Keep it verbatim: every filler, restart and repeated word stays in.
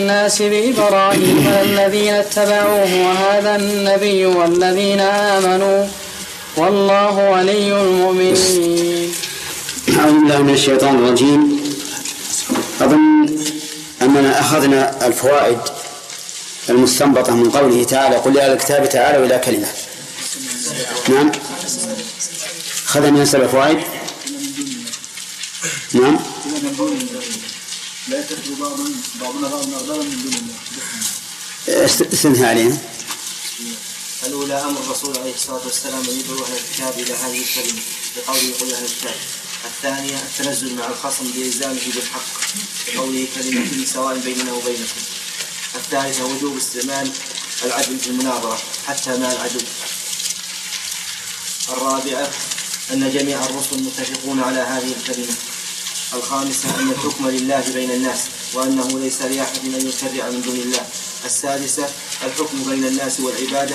الناس بإبراهيم الذين اتبعوه وهذا النبي والذين آمنوا والله ولي المؤمنين. أعوذ بالله من الشيطان الرجيم. أظن أننا أخذنا الفوائد المستنبطة من قوله تعالى قل يا أهل الكتاب تعالوا إلى كلمة. نعم أخذنا من سبع فوائد. نعم لا يتخذ بعضنا بعضا أربابا من دون الله. استنهى علينا. الأولى أمر الرسول عليه الصلاة والسلام أن يدعو أهل الكتاب إلى هذه الكلمة بقوله قل أهل الكتاب. الثانية التنزل مع الخصم بإلزامه بالحق بقوله كلمة سواء بيننا وبينكم. الثالثة وجوب استعمال العدل في المناظرة حتى مع العدو. الرابعة أن جميع الرسل متفقون على هذه الكلمة. الخامسة أن الحكم لله بين الناس وأنه ليس لأحد أن يشرع من دون الله. السادسة الحكم بين الناس والعبادة